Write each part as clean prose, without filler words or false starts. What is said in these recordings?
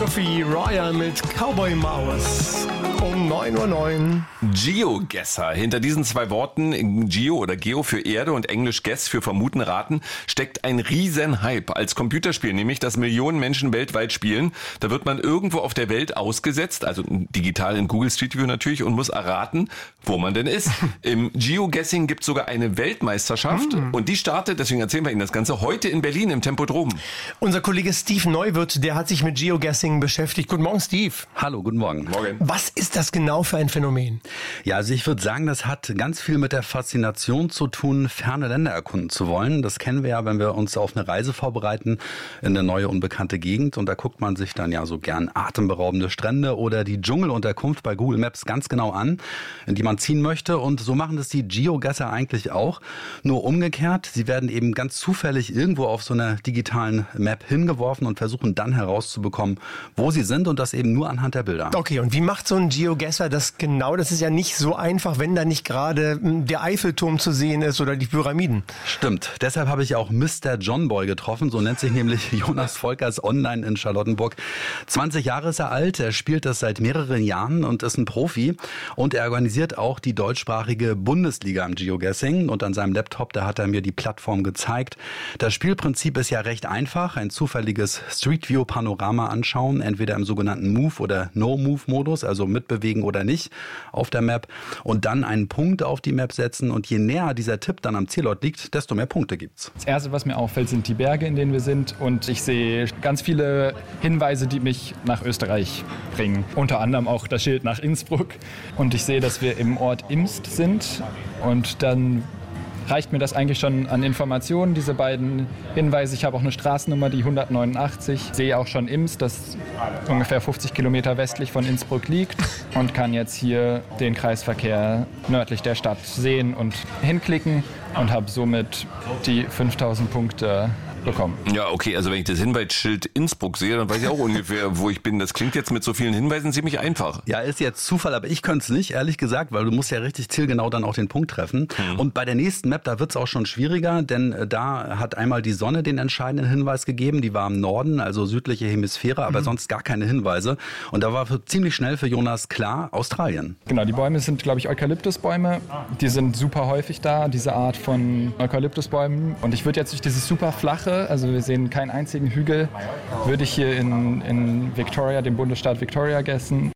Sophie Royer mit Cowboy Maus um 9:09 Uhr. GeoGuessr. Hinter diesen zwei Worten, Geo oder Geo für Erde und Englisch Guess für Vermuten, Raten, steckt ein riesen Hype. Als Computerspiel nämlich, das Millionen Menschen weltweit spielen. Da wird man irgendwo auf der Welt ausgesetzt, also digital in Google Street View natürlich, und muss erraten, wo man denn ist. Im Geoguessing gibt es sogar eine Weltmeisterschaft und die startet, deswegen erzählen wir Ihnen das Ganze, heute in Berlin im Tempodrom. Unser Kollege Steve Neuwirth, der hat sich mit Geoguessing beschäftigt. Guten Morgen, Steve. Hallo, guten Morgen. Morgen. Was ist das genau für ein Phänomen? Ja, also ich würde sagen, das hat ganz viel mit der Faszination zu tun, ferne Länder erkunden zu wollen. Das kennen wir ja, wenn wir uns auf eine Reise vorbereiten in eine neue, unbekannte Gegend. Und da guckt man sich dann ja so gern atemberaubende Strände oder die Dschungelunterkunft bei Google Maps ganz genau an, in die man ziehen möchte. Und so machen das die Geoguessr eigentlich auch. Nur umgekehrt, sie werden eben ganz zufällig irgendwo auf so einer digitalen Map hingeworfen und versuchen dann herauszubekommen, wo sie sind, und das eben nur anhand der Bilder. Okay, und wie macht so ein Geoguessr das genau? Das ist ja nicht so einfach, wenn da nicht gerade der Eiffelturm zu sehen ist oder die Pyramiden. Stimmt. Deshalb habe ich auch Mr. John Boy getroffen. So nennt sich nämlich Jonas Volkers online in Charlottenburg. 20 Jahre ist er alt. Er spielt das seit mehreren Jahren und ist ein Profi. Und er organisiert auch die deutschsprachige Bundesliga im Geoguessing. Und an seinem Laptop, da hat er mir die Plattform gezeigt. Das Spielprinzip ist ja recht einfach. Ein zufälliges Street View Panorama anschauen. Entweder im sogenannten Move- oder No-Move-Modus, also mitbewegen oder nicht auf der Map. Und dann einen Punkt auf die Map setzen. Und je näher dieser Tipp dann am Zielort liegt, desto mehr Punkte gibt's. Das Erste, was mir auffällt, sind die Berge, in denen wir sind. Und ich sehe ganz viele Hinweise, die mich nach Österreich bringen. Unter anderem auch das Schild nach Innsbruck. Und ich sehe, dass wir im Ort Imst sind. Und dann reicht mir das eigentlich schon an Informationen, diese beiden Hinweise. Ich habe auch eine Straßennummer, die 189. Ich sehe auch schon Imst, das ungefähr 50 Kilometer westlich von Innsbruck liegt, und kann jetzt hier den Kreisverkehr nördlich der Stadt sehen und hinklicken und habe somit die 5000 Punkte bekommen. Ja, okay, also wenn ich das Hinweisschild Innsbruck sehe, dann weiß ich auch ungefähr, wo ich bin. Das klingt jetzt mit so vielen Hinweisen ziemlich einfach. Ja, ist jetzt Zufall, aber ich könnte es nicht, ehrlich gesagt, weil du musst ja richtig zielgenau dann auch den Punkt treffen. Und bei der nächsten Map, da wird es auch schon schwieriger, denn da hat einmal die Sonne den entscheidenden Hinweis gegeben. Die war im Norden, also südliche Hemisphäre, aber sonst gar keine Hinweise. Und da war ziemlich schnell für Jonas klar, Australien. Genau, die Bäume sind, glaube ich, Eukalyptusbäume. Die sind super häufig da, diese Art von Eukalyptusbäumen. Und ich würde jetzt durch dieses super flache, also wir sehen keinen einzigen Hügel, würde ich hier in Victoria, dem Bundesstaat Victoria, guessen.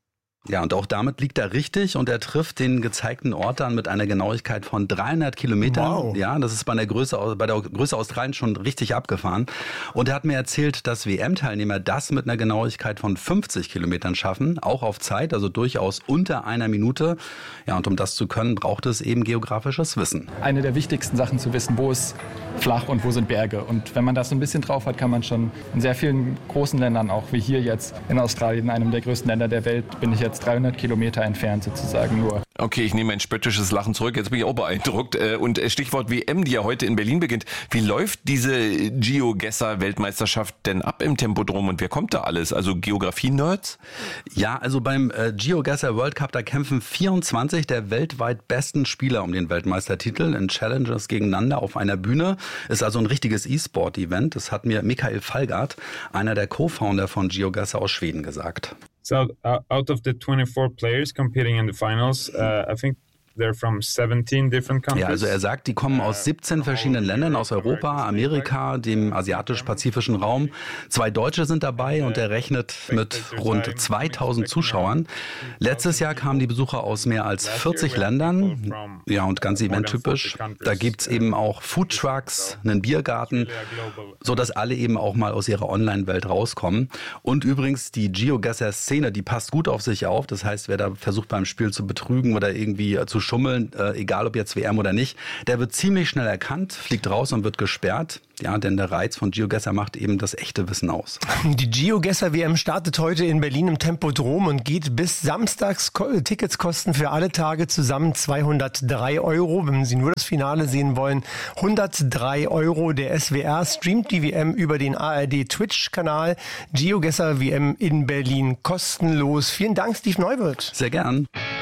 Ja, und auch damit liegt er richtig, und er trifft den gezeigten Ort dann mit einer Genauigkeit von 300 Kilometern. Wow. Ja, das ist bei der Größe Australiens schon richtig abgefahren. Und er hat mir erzählt, dass WM-Teilnehmer das mit einer Genauigkeit von 50 Kilometern schaffen, auch auf Zeit, also durchaus unter einer Minute. Ja, und um das zu können, braucht es eben geografisches Wissen. Eine der wichtigsten Sachen zu wissen, wo ist flach und wo sind Berge. Und wenn man das so ein bisschen drauf hat, kann man schon in sehr vielen großen Ländern, auch wie hier jetzt in Australien, einem der größten Länder der Welt, bin ich jetzt 300 Kilometer entfernt sozusagen nur. Okay, ich nehme ein spöttisches Lachen zurück. Jetzt bin ich auch beeindruckt. Und Stichwort WM, die ja heute in Berlin beginnt. Wie läuft diese Geoguessr-Weltmeisterschaft denn ab im Tempodrom und wer kommt da alles? Also Geografie-Nerds? Ja, also beim Geoguessr World Cup, da kämpfen 24 der weltweit besten Spieler um den Weltmeistertitel in Challenges gegeneinander auf einer Bühne. Ist also ein richtiges E-Sport-Event. Das hat mir Mikael Fallgaard, einer der Co-Founder von Geoguessr aus Schweden, gesagt. So out of the 24 players competing in the finals, I think they're from 17 different countries. Ja, also er sagt, die kommen aus 17 verschiedenen Ländern, aus Europa, Amerika, dem asiatisch-pazifischen Raum. 2 Deutsche sind dabei und er rechnet mit rund 2000 Zuschauern. Letztes Jahr kamen die Besucher aus mehr als 40 Ländern. Ja, und ganz eventtypisch. Da gibt's eben auch Foodtrucks, einen Biergarten, sodass alle eben auch mal aus ihrer Online-Welt rauskommen. Und übrigens, die Geoguessr-Szene, die passt gut auf sich auf. Das heißt, wer da versucht beim Spiel zu betrügen oder irgendwie zu schummeln, egal ob jetzt WM oder nicht, der wird ziemlich schnell erkannt, fliegt raus und wird gesperrt. Ja, denn der Reiz von Geoguessr macht eben das echte Wissen aus. Die Geoguessr-WM startet heute in Berlin im Tempodrom und geht bis samstags. Tickets kosten für alle Tage zusammen 203 €. Wenn Sie nur das Finale sehen wollen, 103 €. Der SWR streamt die WM über den ARD-Twitch-Kanal. Geoguessr-WM in Berlin kostenlos. Vielen Dank, Steve Neuwirth. Sehr gern.